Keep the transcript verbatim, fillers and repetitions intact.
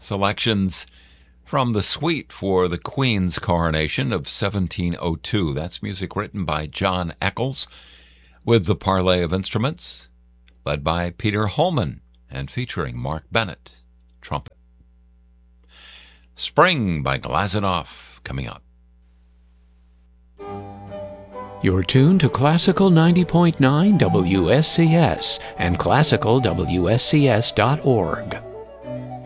selections from the suite for the Queen's coronation of seventeen oh two. That's music written by John Eccles, with the parley of instruments led by Peter Holman and featuring Mark Bennett, trumpet. Spring by Glazunov coming up. You're tuned to Classical ninety point nine W S C S and classical W S C S dot org.